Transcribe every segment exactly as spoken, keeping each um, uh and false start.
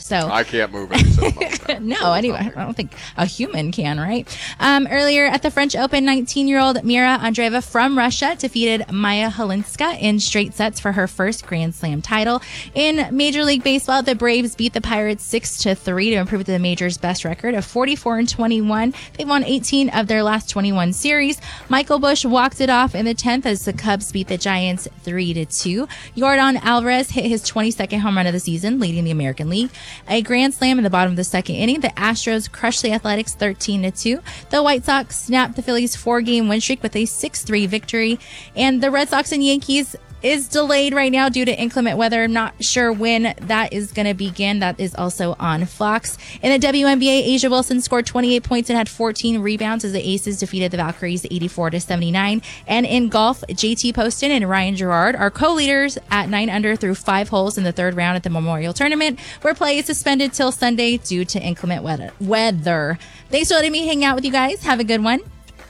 So I can't move it. No, anyway, I don't think a human can, right? Um, earlier at the French Open, nineteen-year-old Mira Andreeva from Russia defeated Maya Halinska in straight sets for her first Grand Slam title. In Major League Baseball, the Braves beat the Pirates six to three to improve the major's best record of forty-four and twenty-one. They've won eighteen of their last twenty-one series. Michael Busch walked it off in the tenth as the Cubs beat the Giants three to two. Yordan Alvarez hit his twenty-second home run of the season, leading the American League. A grand slam in the bottom of the second inning. The Astros crushed the Athletics thirteen to two. The White Sox snapped the Phillies' four-game win streak with a six three victory. And the Red Sox and Yankees is delayed right now due to inclement weather. I'm not sure when that is going to begin. That is also on Fox. In the W N B A, Asia Wilson scored twenty-eight points and had fourteen rebounds as the Aces defeated the Valkyries eighty-four to seventy-nine. And in golf, J T Poston and Ryan Gerard are co-leaders at nine under through five holes in the third round at the Memorial Tournament, where play is suspended till Sunday due to inclement weather. weather. Thanks for letting me hang out with you guys. Have a good one.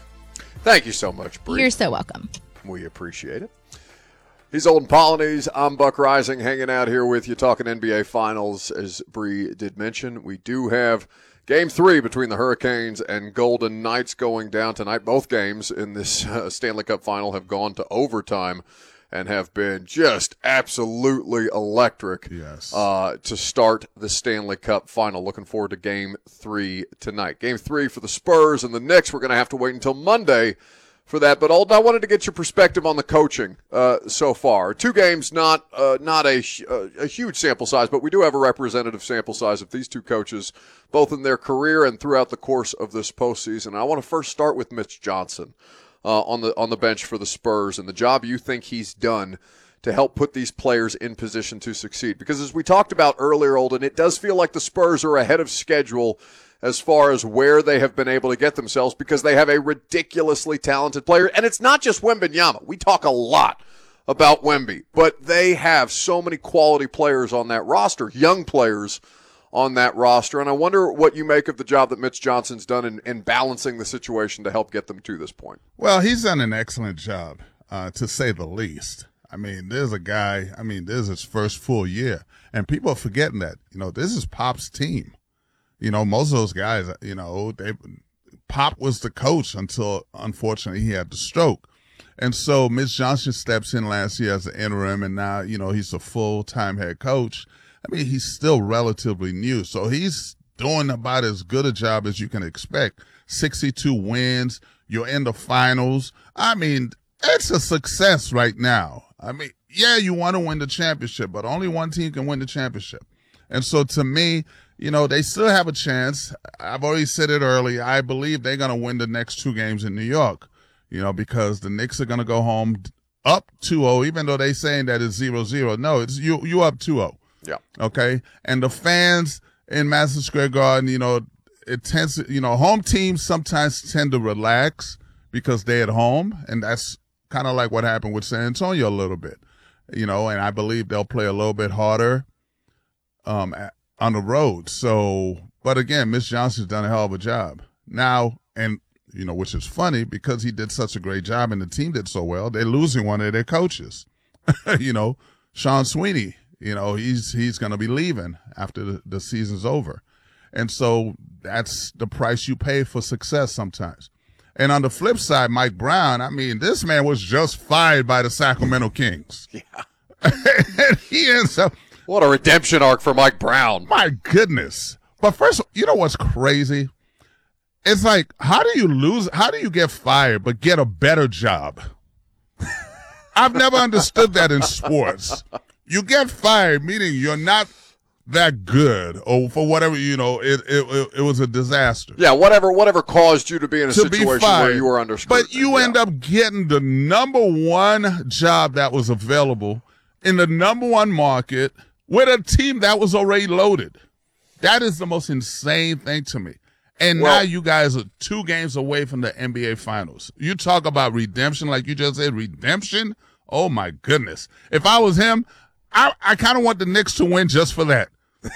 Thank you so much, Bree. You're so welcome. We appreciate it. He's Olden Polynice. I'm Buck Rising, hanging out here with you, talking N B A Finals. As Bree did mention, we do have Game three between the Hurricanes and Golden Knights going down tonight. Both games in this uh, Stanley Cup Final have gone to overtime and have been just absolutely electric yes. uh, to start the Stanley Cup Final. Looking forward to Game three tonight. Game three for the Spurs and the Knicks. We're going to have to wait until Monday for that. But Alden, I wanted to get your perspective on the coaching uh, so far. Two games, not uh, not a, uh, a huge sample size, but we do have a representative sample size of these two coaches, both in their career and throughout the course of this postseason. I want to first start with Mitch Johnson uh, on the on the bench for the Spurs and the job you think he's done to help put these players in position to succeed. Because as we talked about earlier, Alden, it does feel like the Spurs are ahead of schedule as far as where they have been able to get themselves because they have a ridiculously talented player. And it's not just Wembanyama. We talk a lot about Wemby, but they have so many quality players on that roster, young players on that roster. And I wonder what you make of the job that Mitch Johnson's done in, in balancing the situation to help get them to this point. Well, he's done an excellent job, uh, to say the least. I mean, there's a guy, I mean, this is his first full year. And people are forgetting that, you know, this is Pop's team. You know, most of those guys, you know, they Pop was the coach until, unfortunately, he had the stroke. And so Mitch Johnson steps in last year as an interim, and now, you know, he's a full-time head coach. I mean, he's still relatively new. So he's doing about as good a job as you can expect. sixty-two wins. You're in the finals. I mean, it's a success right now. I mean, yeah, you want to win the championship, but only one team can win the championship. And so to me, you know, they still have a chance. I've already said it early. I believe they're going to win the next two games in New York, you know, because the Knicks are going to go home up two oh, even though they're saying that it's zero zero. No, it's you you up two oh. Yeah. Okay? And the fans in Madison Square Garden, you know, it tends to, you know, home teams sometimes tend to relax because they're at home, and that's kind of like what happened with San Antonio a little bit, you know, and I believe they'll play a little bit harder um, on the road. So, but again, Mitch Johnson's done a hell of a job. Now, and, you know, which is funny because he did such a great job and the team did so well, they're losing one of their coaches. You know, Sean Sweeney, you know, he's he's going to be leaving after the, the season's over. And so that's the price you pay for success sometimes. And on the flip side, Mike Brown, I mean, this man was just fired by the Sacramento Kings. Yeah. And he ends up. What a redemption arc for Mike Brown. My goodness. But first, you know what's crazy? It's like, how do you lose? How do you get fired but get a better job? I've never understood that in sports. You get fired, meaning you're not that good, or for whatever, you know, it it it was a disaster. Yeah, whatever whatever caused you to be in a to situation where you were under scrutiny. But you yeah. end up getting the number one job that was available in the number one market with a team that was already loaded. That is the most insane thing to me. And well, now you guys are two games away from the N B A Finals. You talk about redemption, like you just said, redemption? Oh, my goodness. If I was him, I, I kind of want the Knicks to win just for that.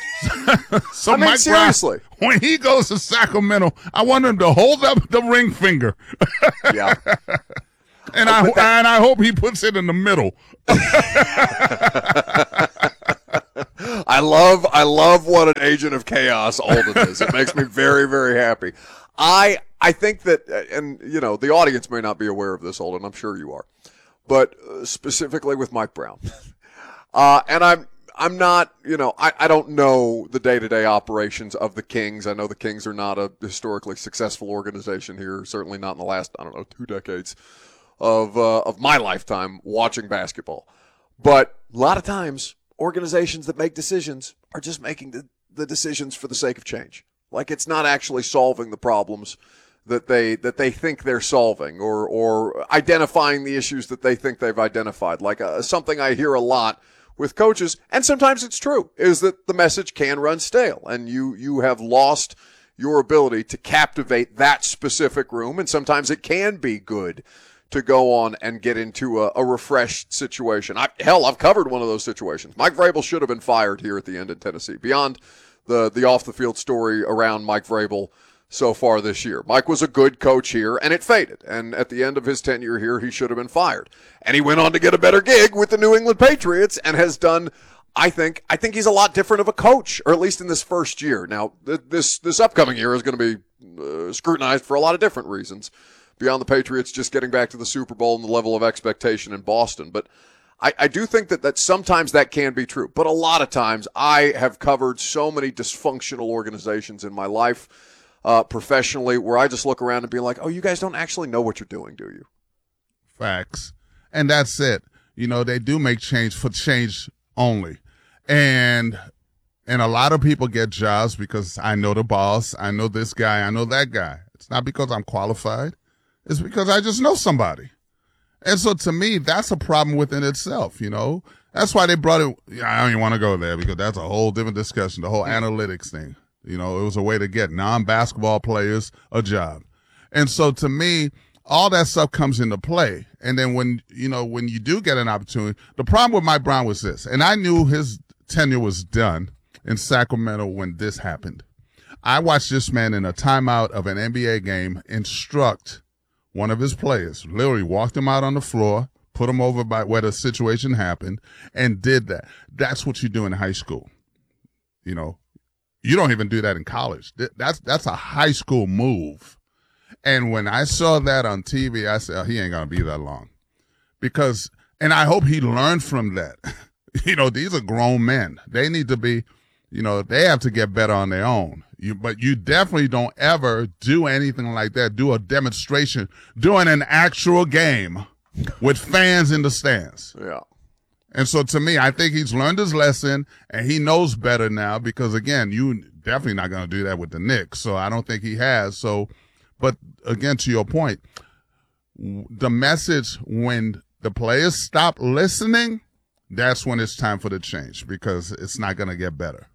So I mean, Mike seriously. Brown, when he goes to Sacramento, I want him to hold up the ring finger. Yeah. And I that, and I hope he puts it in the middle. I I love I love what an agent of chaos Alden is. It makes me very, very happy. I I think that, and you know, the audience may not be aware of this, Alden. I'm sure you are, but uh, specifically with Mike Brown, uh, and I'm I'm not, you know, I, I don't know the day-to-day operations of the Kings. I know the Kings are not a historically successful organization here. Certainly not in the last, I don't know, two decades of uh, of my lifetime watching basketball. But a lot of times, organizations that make decisions are just making the, the decisions for the sake of change. Like, it's not actually solving the problems that they that they think they're solving, or or identifying the issues that they think they've identified. Like uh, something I hear a lot with coaches, and sometimes it's true, is that the message can run stale, and you you have lost your ability to captivate that specific room, and sometimes it can be good to go on and get into a, a refreshed situation. I, hell, I've covered one of those situations. Mike Vrabel should have been fired here at the end in Tennessee. Beyond the, the off-the-field story around Mike Vrabel so far this year, Mike was a good coach here, and it faded. And at the end of his tenure here, he should have been fired. And he went on to get a better gig with the New England Patriots and has done, I think, I think he's a lot different of a coach, or at least in this first year. Now, th- this this upcoming year is going to be uh, scrutinized for a lot of different reasons, beyond the Patriots just getting back to the Super Bowl and the level of expectation in Boston. But I, I do think that, that sometimes that can be true. But a lot of times I have covered so many dysfunctional organizations in my life, uh, professionally, where I just look around and be like, oh, you guys don't actually know what you're doing, do you? Facts. And that's it. You know, they do make change for change only. And and a lot of people get jobs because I know the boss, I know this guy, I know that guy. It's not because I'm qualified. It's because I just know somebody. And so to me, that's a problem within itself, you know. That's why they brought it. I don't even want to go there because that's a whole different discussion, the whole analytics thing. You know, it was a way to get non-basketball players a job. And so to me, all that stuff comes into play. And then when, you know, when you do get an opportunity, the problem with Mike Brown was this, and I knew his tenure was done in Sacramento when this happened. I watched this man in a timeout of an N B A game instruct one of his players, literally walked him out on the floor, put him over by where the situation happened, and did that. That's what you do in high school. You know, you don't even do that in college. That's that's a high school move. And when I saw that on T V, I said, oh, he ain't going to be that long. Because, and I hope he learned from that. You know, these are grown men. They need to be, you know, they have to get better on their own. You, but you definitely don't ever do anything like that, do a demonstration during an actual game with fans in the stands. Yeah. And so to me, I think he's learned his lesson and he knows better now because, again, you definitely not going to do that with the Knicks. So I don't think he has. So, but again, to your point, the message when the players stop listening, that's when it's time for the change because it's not going to get better.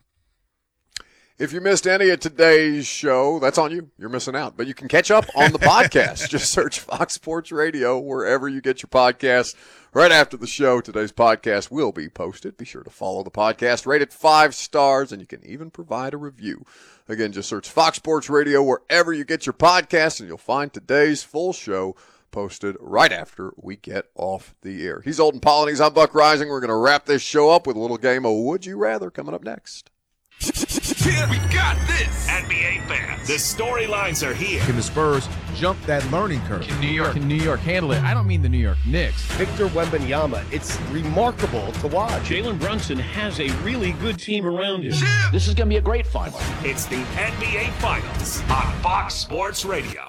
If you missed any of today's show, that's on you. You're missing out. But you can catch up on the podcast. Just search Fox Sports Radio wherever you get your podcasts. Right after the show, today's podcast will be posted. Be sure to follow the podcast, rate it five stars, and you can even provide a review. Again, just search Fox Sports Radio wherever you get your podcasts, and you'll find today's full show posted right after we get off the air. He's Alden Pollinax. I'm Buck Rising. We're going to wrap this show up with a little game of Would You Rather coming up next. Yeah, we got this! N B A fans, the storylines are here. Can the Spurs jump that learning curve? Can New York, can New York handle it? I don't mean the New York Knicks. Victor Wembanyama, it's remarkable to watch. Jalen Brunson has a really good team around him. Yeah. This is going to be a great final. It's the N B A Finals on Fox Sports Radio.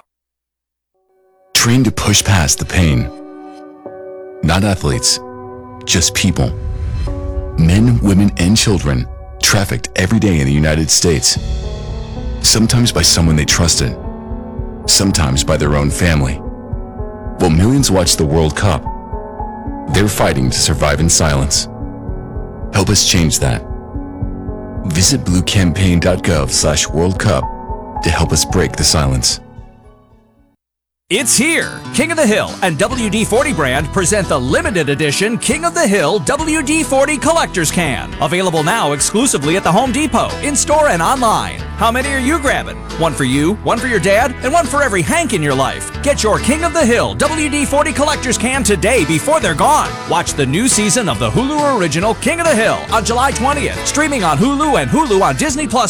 Train to push past the pain. Not athletes, just people. Men, women, and children trafficked every day in the United States. Sometimes by someone they trusted, sometimes by their own family. While millions watch the World Cup, they're fighting to survive in silence. Help us change that. Visit bluecampaign.gov slash World Cup to help us break the silence. It's here! King of the Hill and W D forty brand present the limited edition King of the Hill W D forty Collector's Can. Available now exclusively at the Home Depot, in-store and online. How many are you grabbing? One for you, one for your dad, and one for every Hank in your life. Get your King of the Hill W D forty collector's can today before they're gone. Watch the new season of the Hulu original King of the Hill on July twentieth, streaming on Hulu and Hulu on Disney Plus.